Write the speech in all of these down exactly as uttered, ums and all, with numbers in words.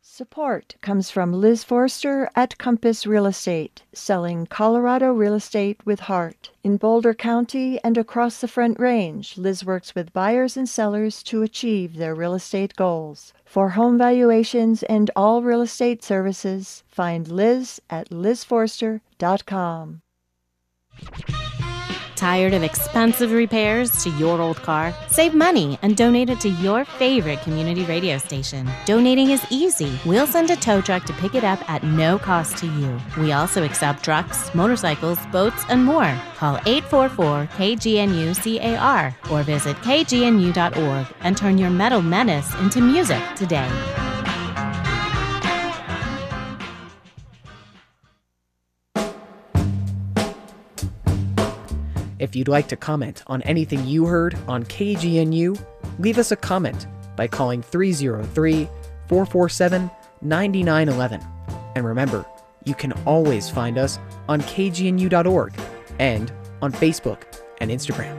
Support comes from Liz Forster at Compass Real Estate, selling Colorado real estate with heart. In Boulder County and across the Front Range, Liz works with buyers and sellers to achieve their real estate goals. For home valuations and all real estate services, find Liz at liz forster dot com. Tired of expensive repairs to your old car? Save money and donate it to your favorite community radio station. Donating is easy. We'll send a tow truck to pick it up at no cost to you. We also accept trucks, motorcycles, boats, and more. Call eight four four K G N U C A R or visit K G N U dot org and turn your metal menace into music today. If you'd like to comment on anything you heard on K G N U, leave us a comment by calling three oh three, four four seven, nine nine one one. And remember, you can always find us on K G N U dot org and on Facebook and Instagram.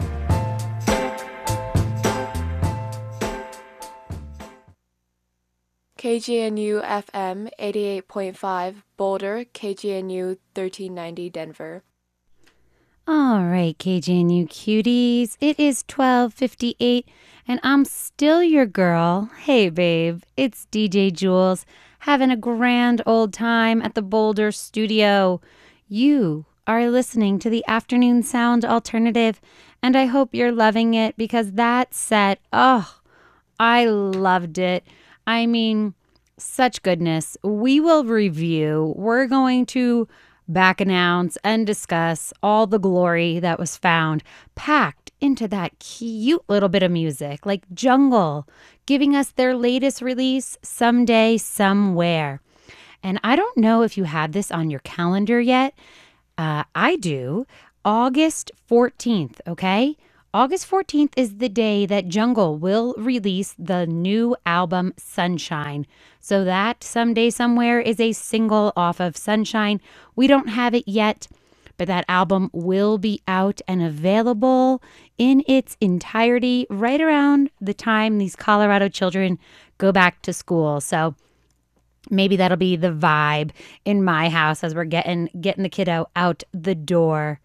K G N U F M eighty-eight point five, Boulder, K G N U thirteen ninety, Denver. All right, K G N U cuties, it is twelve fifty-eight, and I'm still your girl. Hey, babe, it's D J Jules, having a grand old time at the Boulder studio. You are listening to the Afternoon Sound Alternative, and I hope you're loving it because that set, oh, I loved it. I mean, such goodness. We will review. We're going to back announce and discuss all the glory that was found packed into that cute little bit of music, like Jungle giving us their latest release, Someday Somewhere. And I don't know if you had this on your calendar yet. Uh, I do. August fourteenth, okay? August fourteenth is the day that Jungle will release the new album Sunshine. So that Someday Somewhere is a single off of Sunshine. We don't have it yet, but that album will be out and available in its entirety right around the time these Colorado children go back to school. So maybe that'll be the vibe in my house as we're getting getting the kiddo out the door.